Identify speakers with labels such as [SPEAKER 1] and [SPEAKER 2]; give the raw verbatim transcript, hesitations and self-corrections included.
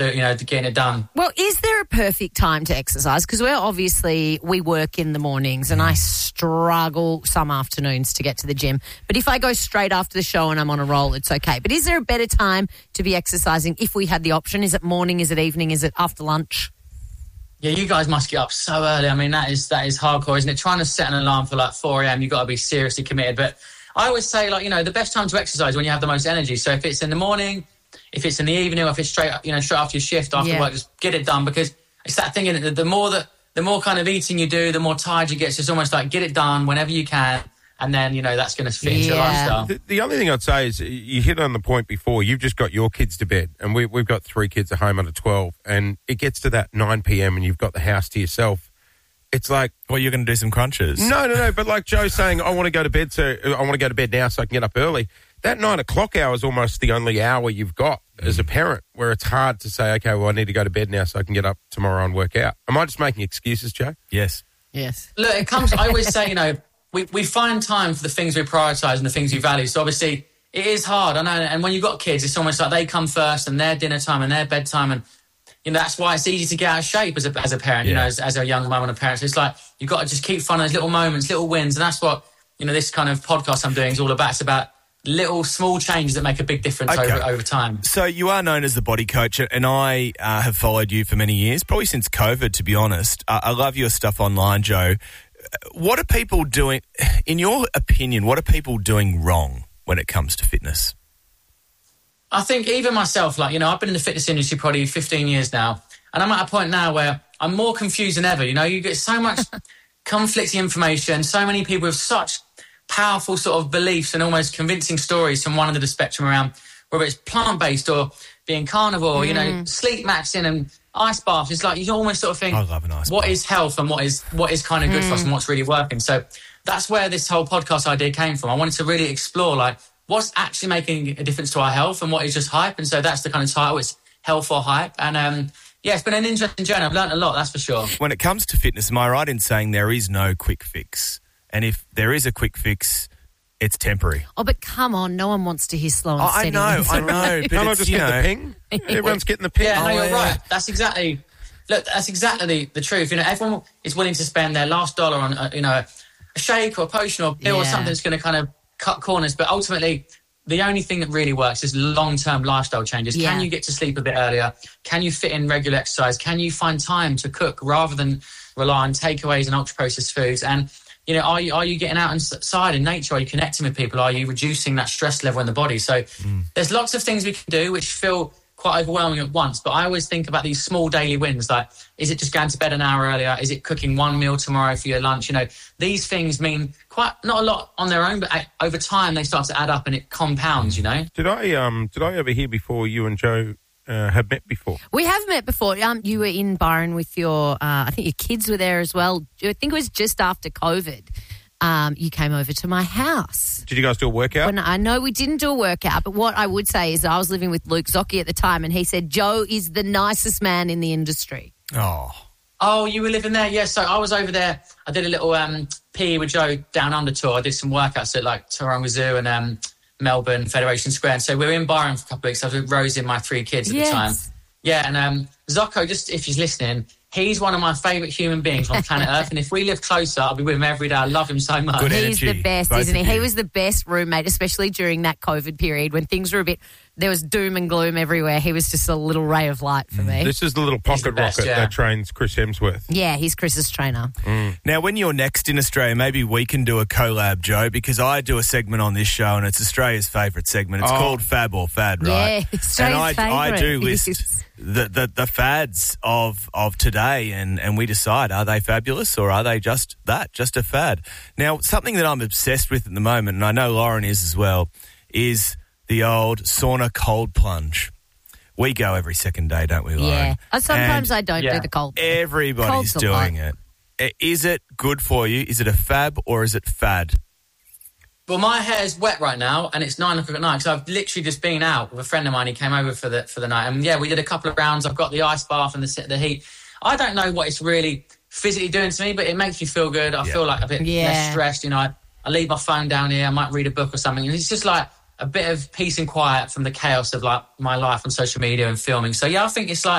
[SPEAKER 1] you know, to getting it done.
[SPEAKER 2] Well, is there a perfect time to exercise? Because we're obviously, we work in the mornings and I struggle some afternoons to get to the gym. But if I go straight after the show and I'm on a roll, it's okay. But is there a better time to be exercising if we had the option? Is it morning? Is it evening? Is it after lunch?
[SPEAKER 1] Yeah, you guys must get up so early. I mean, that is that is hardcore, isn't it? Trying to set an alarm for like four a.m., you've got to be seriously committed. But I always say, like, you know, the best time to exercise is when you have the most energy. So if it's in the morning, if it's in the evening, or if it's straight, you know, straight after your shift, after
[SPEAKER 2] yeah.
[SPEAKER 1] work, just get it done, because it's that thing, the, the more that, the more kind of eating you do, the more tired you get. So it's almost like get it done whenever you can, and then, you know, that's going to fit into
[SPEAKER 2] yeah.
[SPEAKER 1] your lifestyle.
[SPEAKER 3] The, the only thing I'd say is you hit on the point before. You've just got your kids to bed, and we, we've got three kids at home under twelve, and it gets to that nine p.m. and you've got the house to yourself. It's like,
[SPEAKER 4] well, you're going to do some crunches.
[SPEAKER 3] No, no, no. But like Joe's saying, I want to go to bed, so I want to go to bed now so I can get up early. That nine o'clock hour is almost the only hour you've got mm. as a parent, where it's hard to say, okay, well, I need to go to bed now so I can get up tomorrow and work out. Am I just making excuses, Joe?
[SPEAKER 4] Yes.
[SPEAKER 2] Yes.
[SPEAKER 1] Look, it comes, I always say, you know, we, we find time for the things we prioritise and the things we value. So obviously it is hard. I know. And when you've got kids, it's almost like they come first and their dinner time and their bedtime, and you know, that's why it's easy to get out of shape as a, as a parent, yeah. you know, as, as a young mum and a parent. So it's like, you've got to just keep finding those little moments, little wins. And that's what, you know, this kind of podcast I'm doing is all about. It's about little small changes that make a big difference okay. over, over time.
[SPEAKER 4] So you are known as the body coach, and I uh, have followed you for many years, probably since COVID, to be honest. Uh, I love your stuff online, Joe. What are people doing, in your opinion, what are people doing wrong when it comes to fitness?
[SPEAKER 1] I think even myself, like, you know, I've been in the fitness industry probably fifteen years now, and I'm at a point now where I'm more confused than ever. You know, you get so much conflicting information, so many people with such powerful sort of beliefs and almost convincing stories from one end of the spectrum around, whether it's plant-based or being carnivore, mm. you know, sleep maxing and ice baths. It's like you almost sort of think,
[SPEAKER 4] I love an ice
[SPEAKER 1] what
[SPEAKER 4] bath.
[SPEAKER 1] is health and what is what is kind of good mm. for us and what's really working. So that's where this whole podcast idea came from. I wanted to really explore, like, what's actually making a difference to our health and what is just hype. And so that's the kind of title. It's Health or Hype. And um, yeah, it's been an interesting journey. I've learned a lot, that's for sure.
[SPEAKER 4] When it comes to fitness, am I right in saying there is no quick fix? And if there is a quick fix, it's temporary.
[SPEAKER 2] Oh, but come on, no one wants to hear slow and
[SPEAKER 4] oh,
[SPEAKER 2] steady.
[SPEAKER 4] I know, I know. But
[SPEAKER 3] Can't I
[SPEAKER 4] it's,
[SPEAKER 3] just
[SPEAKER 4] you
[SPEAKER 3] get
[SPEAKER 4] know,
[SPEAKER 3] the ping? Everyone's getting the ping.
[SPEAKER 1] Yeah, no,
[SPEAKER 4] oh,
[SPEAKER 1] you're
[SPEAKER 4] yeah.
[SPEAKER 1] right. That's exactly, look, that's exactly the, the truth. You know, everyone is willing to spend their last dollar on, a, you know, a shake or a potion or a pill
[SPEAKER 2] yeah.
[SPEAKER 1] or something that's going to kind of cut corners. But ultimately, the only thing that really works is long-term lifestyle changes.
[SPEAKER 2] Yeah.
[SPEAKER 1] Can you get to sleep a bit earlier? Can you fit in regular exercise? Can you find time to cook rather than rely on takeaways and ultra-processed foods? And, you know, are you are you getting out inside in nature? Are you connecting with people? Are you reducing that stress level in the body? So mm. there's lots of things we can do which feel quite overwhelming at once. But I always think about these small daily wins. Like, is it just going to bed an hour earlier? Is it cooking one meal tomorrow for your lunch? You know, these things mean quite not a lot on their own, but over time they start to add up and it compounds, you know?
[SPEAKER 3] Did I um did I ever hear before you and Joe uh, have met before?
[SPEAKER 2] We have met before. Um, you were in Byron with your, uh, I think your kids were there as well. I think it was just after COVID. Um, you came over to my house.
[SPEAKER 3] Did you guys do a workout?
[SPEAKER 2] When I know we didn't do a workout, but what I would say is I was living with Luke Zocchi at the time, and he said Joe is the nicest man in the industry.
[SPEAKER 4] Oh.
[SPEAKER 1] Oh, you were living there? Yes. Yeah, so I was over there. I did a little um, P E with Joe down under tour. I did some workouts at like Taronga Zoo and um, Melbourne Federation Square. And so we were in Byron for a couple of weeks. I was with Rosie and my three kids at
[SPEAKER 2] yes.
[SPEAKER 1] the time. Yeah, and um, Zocco, just if he's listening, he's one of my favourite human beings on planet Earth. And if we lived closer, I'll be with him every day. I love him so much.
[SPEAKER 4] Good
[SPEAKER 2] He's
[SPEAKER 4] energy,
[SPEAKER 2] the best,
[SPEAKER 4] both
[SPEAKER 2] isn't he?
[SPEAKER 4] of you.
[SPEAKER 2] He was the best roommate, especially during that COVID period when things were a bit, there was doom and gloom everywhere. He was just a little ray of light for me.
[SPEAKER 3] This is the little pocket
[SPEAKER 1] the best,
[SPEAKER 3] rocket
[SPEAKER 1] yeah.
[SPEAKER 3] that trains Chris Hemsworth.
[SPEAKER 2] Yeah, he's Chris's trainer.
[SPEAKER 3] Mm.
[SPEAKER 4] Now, when you're next in Australia, maybe we can do a collab, Joe, because I do a segment on this show and it's Australia's favourite segment. It's
[SPEAKER 3] Oh.
[SPEAKER 4] called Fab or Fad, right?
[SPEAKER 2] Yeah, Australia's
[SPEAKER 4] and I, I do
[SPEAKER 2] favourite.
[SPEAKER 4] list the, the, the fads of, of today and, and we decide, are they fabulous or are they just that, just a fad? Now, something that I'm obsessed with at the moment, and I know Lauren is as well, is the old sauna cold plunge. We go every second day, don't we, Lauren?
[SPEAKER 2] Yeah. Uh, Sometimes
[SPEAKER 4] And
[SPEAKER 2] I don't
[SPEAKER 1] yeah.
[SPEAKER 2] do the cold.
[SPEAKER 4] Everybody's
[SPEAKER 2] Cold's a
[SPEAKER 4] doing
[SPEAKER 2] lot.
[SPEAKER 4] it. I- Is it good for you? Is it a fab or is it fad?
[SPEAKER 1] Well, my hair's wet right now, and it's nine o'clock at night, so I've literally just been out with a friend of mine. He came over for the for the night, and yeah, we did a couple of rounds. I've got the ice bath and the the heat. I don't know what it's really physically doing to me, but it makes me feel good. I
[SPEAKER 4] Yeah.
[SPEAKER 1] feel like a bit
[SPEAKER 2] Yeah.
[SPEAKER 1] less stressed. You know, I, I leave my phone down here. I might read a book or something, and it's just like a bit of peace and quiet from the chaos of like my life on social media and filming. So yeah, I think it's like